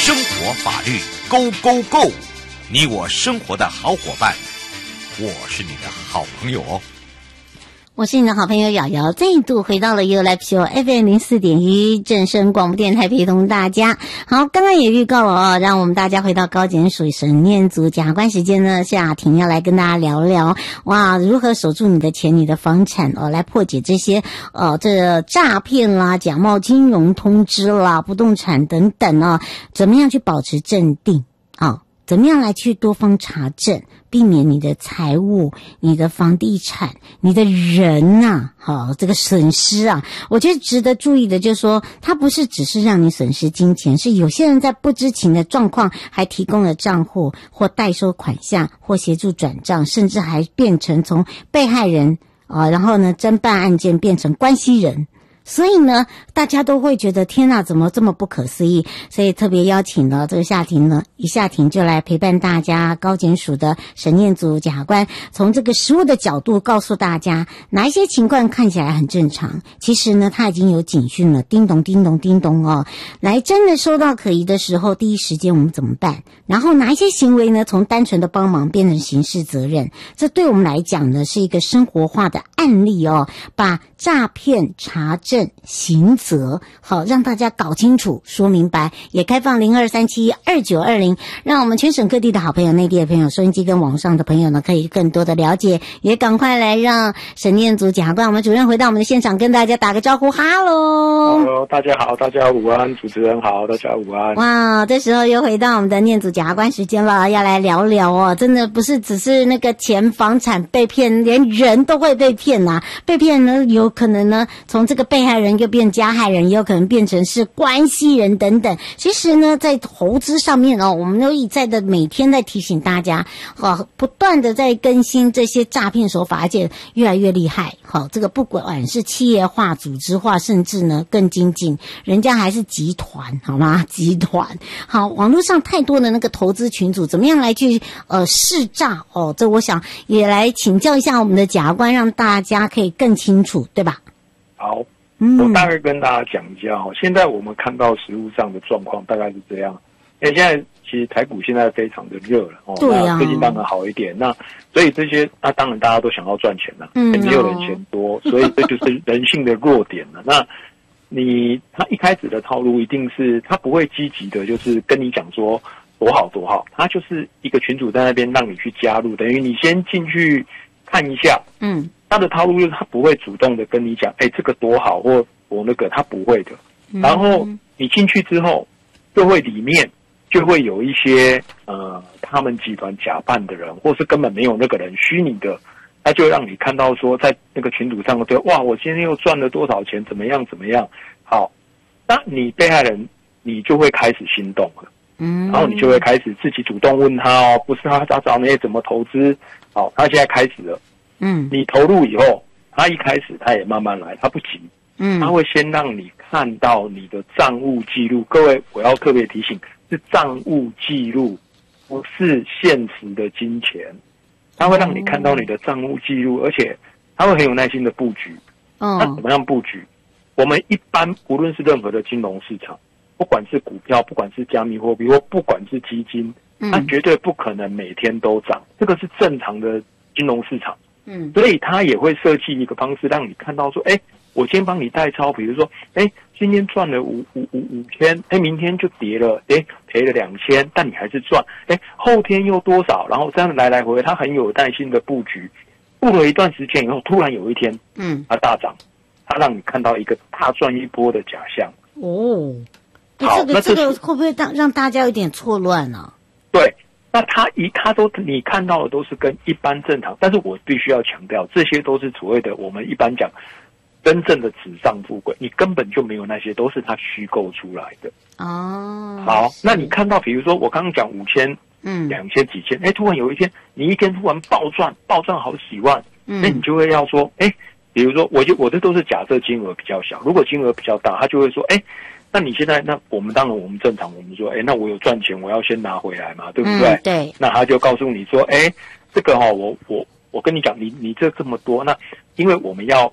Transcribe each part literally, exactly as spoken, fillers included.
生活法律 Go Go Go， 你我生活的好伙伴，我是你的好朋友哦。 我是你的好朋友瑶瑶，再度回到了 You Live Show F M 零四点一正声广播电台，陪同大家。好，刚刚也预告了哦，让我们大家回到高检署审念组检察官时间呢，夏婷要来跟大家聊聊哇，如何守住你的钱、你的房产哦，来破解这些呃这诈骗啦、假冒金融通知啦、不动产等等哦，怎么样去保持镇定啊？哦怎么样来去多方查证，避免你的财物、你的房地产、你的人呐、啊，好、哦、这个损失啊，我觉得值得注意的就是说，它不是只是让你损失金钱，是有些人在不知情的状况还提供了账户或代收款项或协助转账，甚至还变成从被害人啊、呃，然后呢侦办案件变成关系人。所以呢，大家都会觉得天哪，怎么这么不可思议？所以特别邀请了这个夏婷呢，一夏婷就来陪伴大家，高检署的审念组检察官，从这个实务的角度告诉大家，哪一些情况看起来很正常，其实呢，他已经有警讯了，叮咚叮咚叮咚哦，来真的收到可疑的时候，第一时间我们怎么办？然后哪一些行为呢，从单纯的帮忙变成刑事责任？这对我们来讲呢，是一个生活化的案例哦，把诈骗查证刑责，好让大家搞清楚说明白，也开放零二三七二九二零，让我们全省各地的好朋友、内地的朋友、收音机跟网上的朋友呢，可以更多的了解，也赶快来让审念组检察官我们主任回到我们的现场，跟大家打个招呼，哈喽 ，Hello， 大家好，大家午安，主持人好，大家午安。 哇，这时候又回到我们的念组检察官时间了，要来聊聊哦，真的不是只是那个钱房产被骗，连人都会被骗呐、啊，被骗呢有可能呢从这个被害人又变加害人，也有可能变成是关系人等等。其实呢，在投资上面哦，我们都一再的每天在提醒大家，哦，不断的在更新这些诈骗手法，而且越来越厉害。好、哦，这个不管是企业化、组织化，甚至呢更精进，人家还是集团，好吗？集团。好，网络上太多的那个投资群组，怎么样来去呃试诈哦？这我想也来请教一下我们的检察官，让大家可以更清楚，对吧？ 好，我大概跟大家讲一下哦。现在我们看到实务上的状况大概是这样，因为现在其实台股现在非常的热了哦， 对啊， 最近当然好一点。那所以这些，那当然大家都想要赚钱了，嗯，也没有人钱多，所以这就是人性的弱点了。那你他一开始的套路一定是他不会积极的，就是跟你讲说多好多好，他就是一个群组在那边让你去加入，等于你先进去看一下，嗯。他的套路就是他不会主动的跟你讲，哎、欸，这个多好或我那个，他不会的。然后你进去之后，就会里面就会有一些呃，他们集团假扮的人，或是根本没有那个人虚拟的，他就让你看到说，在那个群组上对，哇，我今天又赚了多少钱，怎么样怎么样。好，那你被害人你就会开始心动了，嗯，然后你就会开始自己主动问他哦，不是他他找那些怎么投资，好，他现在开始了。嗯，你投入以后，他一开始他也慢慢来，他不急，嗯，他会先让你看到你的账务记录。各位，我要特别提醒，是账务记录，不是现实的金钱。他会让你看到你的账务记录，而且他会很有耐心的布局。嗯，那怎么样布局？我们一般无论是任何的金融市场，不管是股票，不管是加密货币，或不管是基金，它绝对不可能每天都涨，这个是正常的金融市场。嗯，所以他也会设计一个方式，让你看到说，哎，我先帮你代抄，比如说，哎，今天赚了五五五五千，哎，明天就跌了，哎，赔了两千，但你还是赚，哎，后天又多少，然后这样来来回回，他很有耐心的布局，布了一段时间以后，突然有一天，嗯，它大涨，他让你看到一个大赚一波的假象。哦， 好，这个这个会不会让让大家有点错乱呢、啊？ 对。那他一他都你看到的都是跟一般正常，但是我必须要强调，这些都是所谓的我们一般讲真正的纸上富贵，你根本就没有那些，都是他虚构出来的。哦，好，那你看到比如说我刚刚讲五千，嗯，两千几千，哎，突然有一天你一天突然暴赚，暴赚好几万，嗯，那你就会要说，哎，比如说我就我这都是假设金额比较小，如果金额比较大，他就会说，哎。那你现在，那我们当然我们正常，我们说，哎，那我有赚钱，我要先拿回来嘛，对不对？嗯、 对。 那他就告诉你说，哎，这个哈、哦，我我我跟你讲，你你这这么多，那因为我们要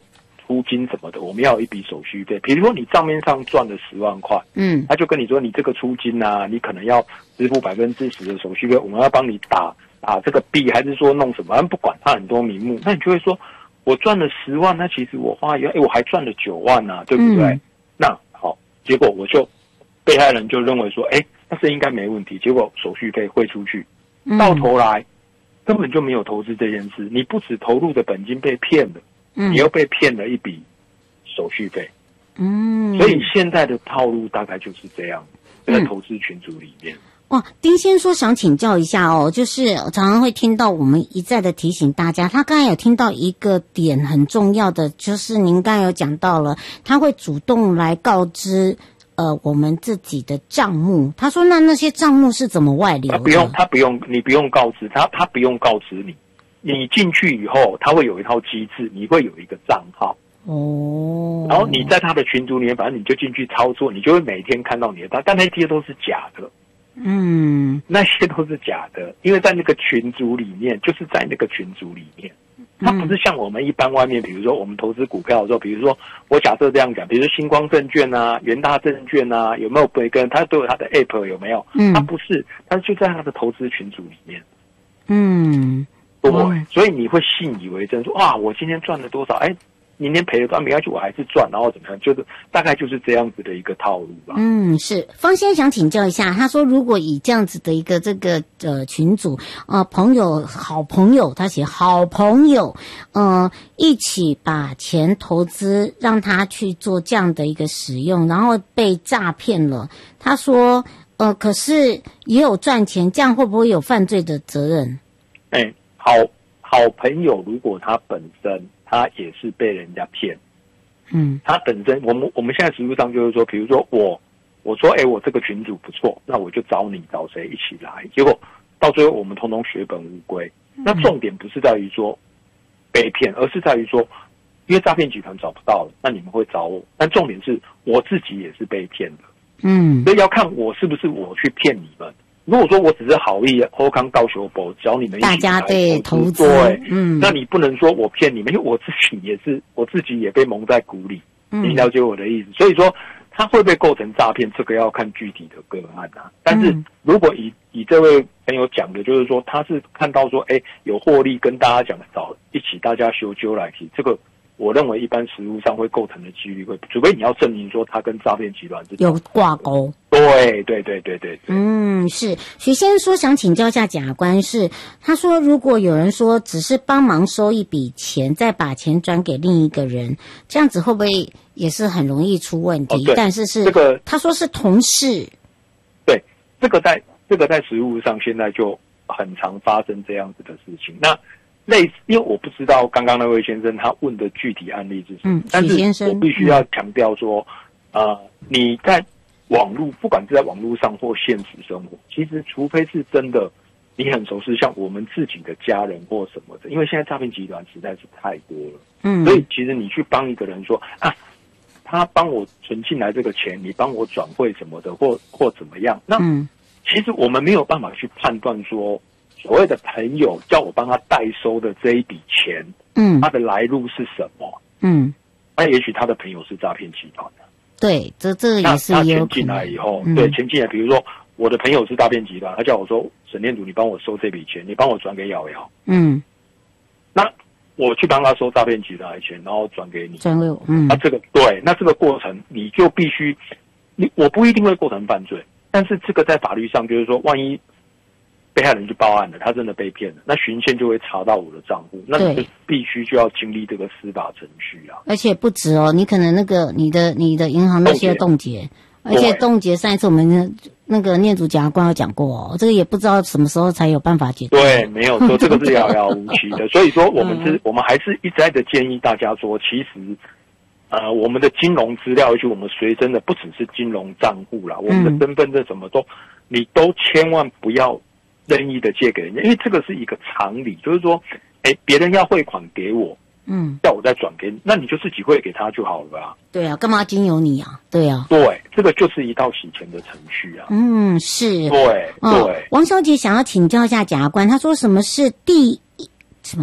出金什么的，我们要有一笔手续费。比如说你账面上赚了十万块，嗯，他就跟你说你这个出金啊，你可能要支付百分之十的手续费，我们要帮你打打这个币，还是说弄什么？反正不管他很多名目，那你就会说，我赚了十万，那其实我花一万，哎，我还赚了九万啊，对不对？嗯、那好，结果我就被害人就认为说，哎，那是应该没问题，结果手续费汇出去，到头来。根本就没有投资这件事，你不只投入的本金被骗了，嗯，你又被骗了一笔手续费，嗯，所以现在的套路大概就是这样，在投资群组里面。 哇，丁先说想请教一下哦，就是常常会听到我们一再的提醒大家，他刚才有听到一个点很重要的，就是您刚才有讲到了，他会主动来告知。呃，我们自己的账目，他说那那些账目是怎么外流的？ 他不用，他不用，你不用告知他，他不用告知你。你进去以后，他会有一套机制，你会有一个账号哦，然后你在他的群组里面，反正你就进去操作，你就会每天看到你的单，但那些都是假的，嗯，那些都是假的，因为在那个群组里面，就是在那个群组里面。它不是像我们一般外面，比如说我们投资股票的时候，比如说我假设这样讲，比如说星光证券啊、元大证券啊，有没有培根？它都有它的 app 有没有？嗯，它不是，它就在它的投资群组里面。嗯，对，所以你会信以为真，说哇，我今天赚了多少？哎。明天赔了赚没关系，我还是赚，然后怎么样？就是大概就是这样子的一个套路吧。 嗯，是方先想请教一下，他说如果以这样子的一个这个呃群组呃朋友好朋友，他写好朋友呃一起把钱投资，让他去做这样的一个使用，然后被诈骗了。他说呃可是也有赚钱，这样会不会有犯罪的责任？ 哎，好好朋友，如果他本身。他也是被人家骗，嗯，他本身我们我们现在实务上就是说，比如说我我说哎、欸，我这个群组不错，那我就找你找谁一起来，结果到最后我们通通血本无归。嗯、那重点不是在于说被骗，而是在于说，因为诈骗集团找不到了，那你们会找我，但重点是我自己也是被骗的，嗯，所以要看我是不是我去骗你们。如果说我只是好意，后康到修博教你们一起大家对投资， 对，嗯，那你不能说我骗你们，因为我自己也是，我自己也被蒙在鼓里，嗯，你了解我的意思。所以说，他会不会构成诈骗，这个要看具体的个案啊。但是如果以以这位朋友讲的，就是说他是看到说，哎，有获利，跟大家讲找一起大家修纠来提这个。我认为一般实务上会构成的几率会，除非你要证明说他跟诈骗集团是有挂钩。 对对对对对。 嗯，是许先生说想请教一下检察官，是他说如果有人说只是帮忙收一笔钱，再把钱转给另一个人，这样子会不会也是很容易出问题？哦、但是是这个他说是同事。 对，这个在这个在实务上现在就很常发生这样子的事情。那。类似，因为我不知道刚刚那位先生他问的具体案例是什么，嗯，但是我必须要强调说，嗯、呃，你在网络，不管是在网络上或现实生活，其实除非是真的你很熟悉，像我们自己的家人或什么的，因为现在诈骗集团实在是太多了，嗯，所以其实你去帮一个人说啊，他帮我存进来这个钱，你帮我转汇什么的，或或怎么样，那、嗯、其实我们没有办法去判断说。所谓的朋友叫我帮他代收的这一笔钱，嗯，他的来路是什么？嗯，那也许他的朋友是诈骗集团的。 对，这这个也是有可能。他钱进来以后，嗯、对，钱进来，比如说我的朋友是诈骗集团，他叫我说沈念祖，你帮我收这笔钱，你帮我转给瑶瑶。嗯，那我去帮他收诈骗集团的钱，然后转给你， 转给我。嗯， 那这个对，那这个过程你就必须，你我不一定会构成犯罪，但是这个在法律上就是说，万一。被害人去报案了，他真的被骗了，那循线就会查到我的账户，那你就必须就要经历这个司法程序啊。 而且不止哦，你可能那个你的你的银行那些冻结，而且冻结上一次我们那个念祖检察官有讲过哦，这个也不知道什么时候才有办法解决。 对，没有说这个是遥遥无期的，所以说我们是，嗯、我们还是一直在的建议大家说，其实。呃，我们的金融资料，尤其我们随身的，不只是金融账户啦，我们的身份证什么都，你都千万不要任意的借给人家，因为这个是一个常理，就是说，哎，别人要汇款给我，嗯，叫我再转给你，那你就自己汇给他就好了啊。 对啊，干嘛经由你啊？对啊， 对，这个就是一道洗钱的程序啊。 嗯，是， 对、哦、对。 王小姐想要请教一下检察官，她说什么是第一什么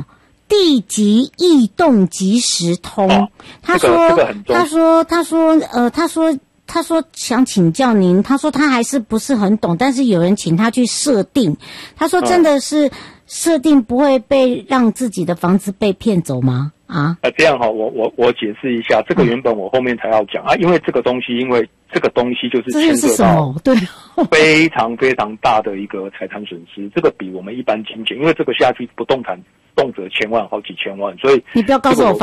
地籍异动即时通。哦、他说、 这个这个很重要， 他说，他说，呃，他说。他说想请教您，他说他还是不是很懂，但是有人请他去设定，他说真的是设定不会被让自己的房子被骗走吗？啊？ 呃，这样哈，我我我解释一下，这个原本我后面才要讲、嗯、啊，因为这个东西，因为这个东西就是牵涉到对非常非常大的一个财产损失，这个比我们一般金钱，因为这个下去不动产动辄千万好几千万，所以你不要告诉我